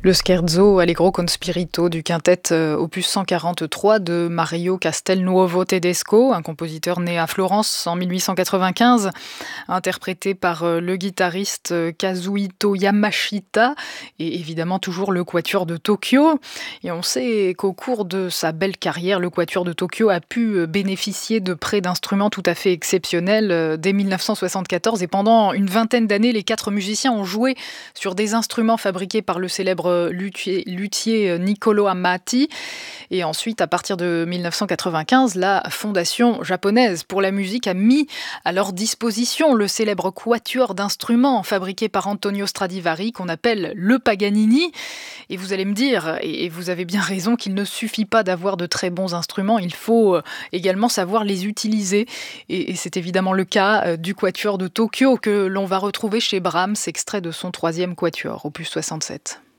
Le scherzo Allegro con spirito du quintet opus 143 de Mario Castelnuovo Tedesco, un compositeur né à Florence en 1895, interprété par le guitariste Kazuhito Yamashita et évidemment toujours le Quatuor de Tokyo. Et on sait qu'au cours de sa belle carrière, le Quatuor de Tokyo a pu bénéficier de prêts d'instruments tout à fait exceptionnels dès 1974 et pendant une vingtaine d'années, les 4 musiciens ont joué sur des instruments fabriqués par le célèbre luthier Niccolo Amati. Et ensuite, à partir de 1995, la Fondation japonaise pour la musique a mis à leur disposition le célèbre quatuor d'instruments fabriqué par Antonio Stradivari, qu'on appelle le Paganini. Et vous allez me dire, et vous avez bien raison, qu'il ne suffit pas d'avoir de très bons instruments, il faut également savoir les utiliser. Et c'est évidemment le cas du Quatuor de Tokyo que l'on va retrouver chez Brahms, extrait de son 3e Quatuor, opus 67.